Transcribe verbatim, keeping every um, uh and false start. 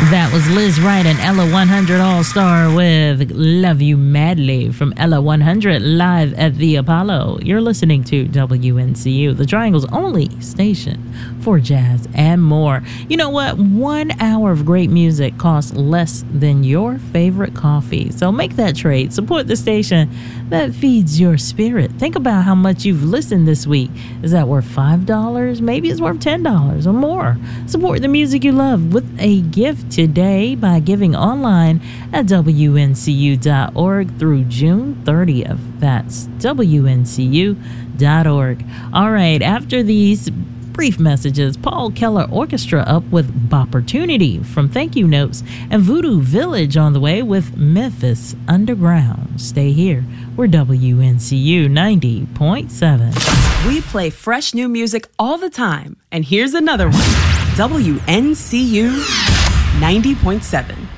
That was Liz Wright and Ella one hundred All-Star with Love You Madly from Ella one hundred live at the Apollo. You're listening to W N C U, the Triangle's only station for jazz and more. You know what? One hour of great music costs less than your favorite coffee. So make that trade. Support the station that feeds your spirit. Think about how much you've listened this week. Is that worth five dollars? Maybe it's worth ten dollars or more. Support the music you love with a gift today by giving online at W N C U dot org through June thirtieth. That's W N C U dot org. All right, after these brief messages, Paul Keller Orchestra up with Bopportunity from Thank You Notes, and Voodoo Village on the way with Memphis Underground. Stay here. We're W N C U ninety point seven. We play fresh new music all the time, and here's another one. W N C U ninety point seven.